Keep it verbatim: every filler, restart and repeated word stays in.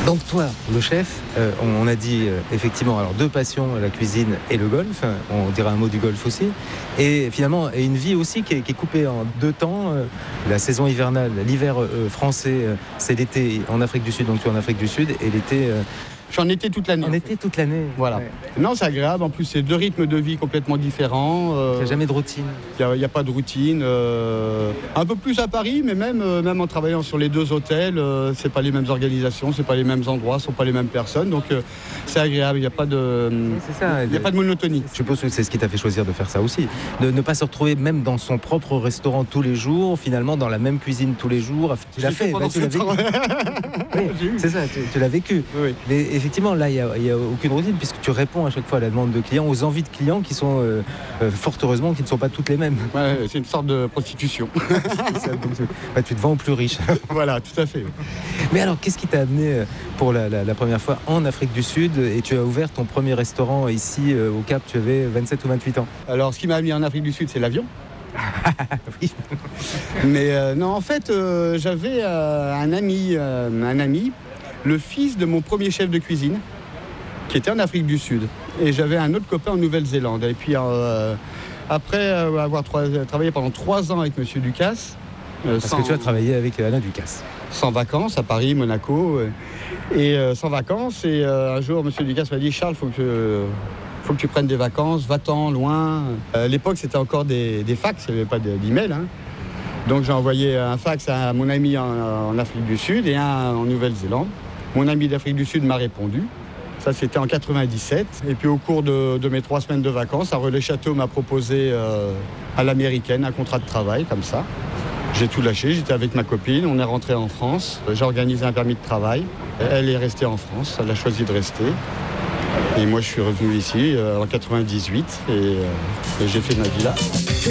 Donc toi, le chef, euh, on, on a dit euh, effectivement alors deux passions, la cuisine et le golf. On dira un mot du golf aussi. Et finalement, et une vie aussi qui est, qui est coupée en deux temps. Euh, la saison hivernale, l'hiver euh, français, euh, c'est l'été en Afrique du Sud, donc tu es en Afrique du Sud, et l'été... Euh, J'en étais toute l'année. En été toute l'année. Voilà. Ouais. Non, c'est agréable. En plus, c'est deux rythmes de vie complètement différents. Euh... Il n'y a jamais de routine. Il n'y a, a pas de routine. Euh... Un peu plus à Paris, mais même, euh, même en travaillant sur les deux hôtels, euh, c'est pas les mêmes organisations, c'est pas les mêmes endroits, ce sont pas les mêmes personnes. Donc, euh, c'est agréable. Il n'y a pas de, c'est ça, il n'y a pas de monotonie. Je suppose que c'est ce qui t'a fait choisir de faire ça aussi, de ne pas se retrouver même dans son propre restaurant tous les jours, finalement dans la même cuisine tous les jours. Tu l'as fait, bah, tu l'as vécu. Oui, c'est ça, tu, tu l'as vécu. Oui. Mais effectivement, là, il y a il n'y a aucune routine puisque tu réponds à chaque fois à la demande de clients, aux envies de clients qui sont, euh, euh, fort heureusement, qui ne sont pas toutes les mêmes. Ouais, c'est une sorte de prostitution. ça, donc, bah, tu te vends aux plus riches. Voilà, tout à fait. Mais alors, qu'est-ce qui t'a amené pour la, la, la première fois en Afrique du Sud et tu as ouvert ton premier restaurant ici euh, au Cap, tu avais vingt-sept ou vingt-huit ans? Alors, ce qui m'a amené en Afrique du Sud, c'est l'avion. Oui. Mais euh, non, en fait, euh, j'avais euh, un ami, euh, un ami, le fils de mon premier chef de cuisine, qui était en Afrique du Sud. Et j'avais un autre copain en Nouvelle-Zélande. Et puis, euh, après euh, avoir trois, travaillé pendant trois ans avec M. Ducasse... Euh, Parce sans, que tu as travaillé avec Alain Ducasse. Sans vacances, à Paris, Monaco. Euh, et euh, sans vacances. Et euh, un jour, M. Ducasse m'a dit « Charles, il faut que, faut que tu prennes des vacances, va-t'en, loin. » À l'époque, c'était encore des, des fax, il n'y avait pas d'email. Hein. Donc, j'ai envoyé un fax à mon ami en, en Afrique du Sud et un en Nouvelle-Zélande. Mon ami d'Afrique du Sud m'a répondu. Ça, c'était en quatre-vingt-dix-sept. Et puis, au cours de, de mes trois semaines de vacances, un relais château m'a proposé euh, à l'américaine un contrat de travail, comme ça. J'ai tout lâché, j'étais avec ma copine, on est rentré en France. J'ai organisé un permis de travail. Elle est restée en France, elle a choisi de rester. Et moi, je suis revenu ici euh, en quatre-vingt-dix-huit et, euh, et j'ai fait ma vie là.